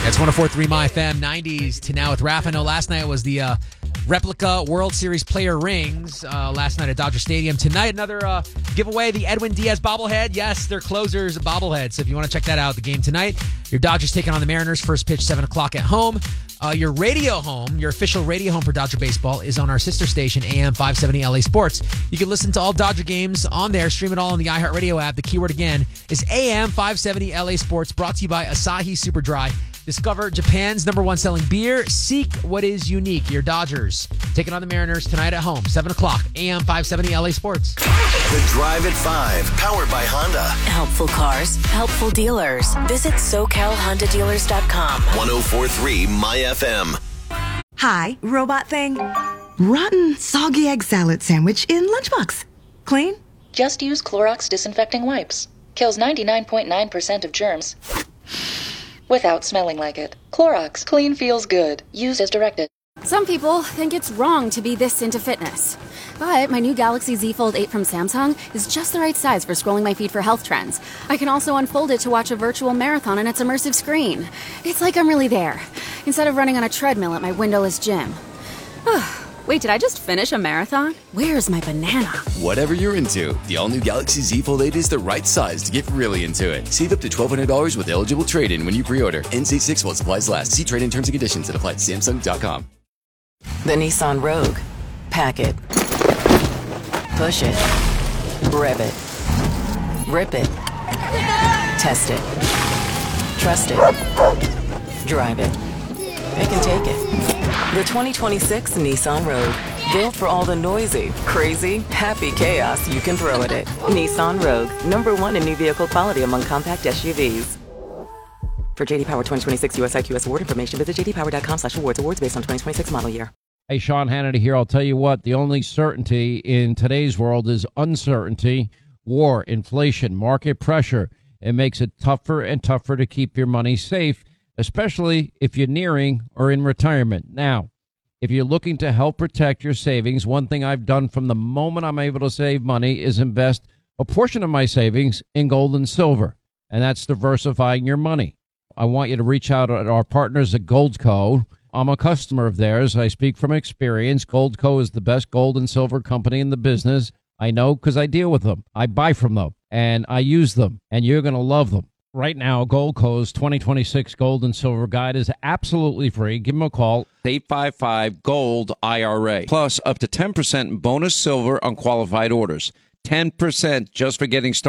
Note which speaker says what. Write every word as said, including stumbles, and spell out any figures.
Speaker 1: It's one oh four point three My F M, nineties to now with Raph. I know last night was the uh, replica World Series player rings uh, last night at Dodger Stadium. Tonight, another uh, giveaway, the Edwin Diaz bobblehead. Yes, their closer's bobblehead. So if you want to check that out, the game tonight, your Dodgers taking on the Mariners. First pitch, seven o'clock at home. Uh, your radio home, your official radio home for Dodger Baseball is on our sister station, A M five seventy L A Sports. You can listen to all Dodger games on there. Stream it all on the iHeartRadio app. The keyword again is A M five seventy L A Sports, brought to you by Asahi Super Dry. Discover Japan's number one selling beer. Seek what is unique. Your Dodgers taking on the Mariners tonight at home, seven o'clock, A M five seventy L A Sports.
Speaker 2: The Drive at five, powered by Honda.
Speaker 3: Helpful cars, helpful dealers. Visit socal honda dealers dot com.
Speaker 2: one oh four point three My F M.
Speaker 4: Hi, robot thing. Rotten, soggy egg salad sandwich in lunchbox. Clean?
Speaker 5: Just use Clorox disinfecting wipes. Kills ninety-nine point nine percent of germs without smelling like it. Clorox. Clean feels good. Use as directed.
Speaker 6: Some people think it's wrong to be this into fitness. But my new Galaxy Z Fold eight from Samsung is just the right size for scrolling my feed for health trends. I can also unfold it to watch a virtual marathon on its immersive screen. It's like I'm really there, instead of running on a treadmill at my windowless gym. Wait, did I just finish a marathon? Where's my banana?
Speaker 7: Whatever you're into, the all-new Galaxy Z Fold eight is the right size to get really into it. Save up to twelve hundred dollars with eligible trade-in when you pre-order. N C six while supplies last. See trade-in terms and conditions and apply at Samsung dot com.
Speaker 3: The Nissan Rogue. Pack it. Push it. Rev it. Rip it. Test it. Trust it. Drive it. Pick and take it. The twenty twenty-six Nissan Rogue. Built for all the noisy, crazy, happy chaos you can throw at it. Nissan Rogue. Number one in new vehicle quality among compact S U Vs. For J D Power twenty twenty-six U S I Q S award information, visit j d power dot com slash awards. Awards based on twenty twenty-six model year.
Speaker 8: Hey, Sean Hannity here. I'll tell you what, the only certainty in today's world is uncertainty, war, inflation, market pressure. It makes it tougher and tougher to keep your money safe, especially if you're nearing or in retirement. Now, if you're looking to help protect your savings, one thing I've done from the moment I'm able to save money is invest a portion of my savings in gold and silver, and that's diversifying your money. I want you to reach out to our partners at Goldco. I'm a customer of theirs. I speak from experience. Goldco is the best gold and silver company in the business. I know because I deal with them. I buy from them, and I use them, and you're going to love them. Right now, Goldco's twenty twenty-six Gold and Silver Guide is absolutely free. Give them a call, eight five five GOLD I R A. Plus, up to ten percent bonus silver on qualified orders. ten percent just for getting started.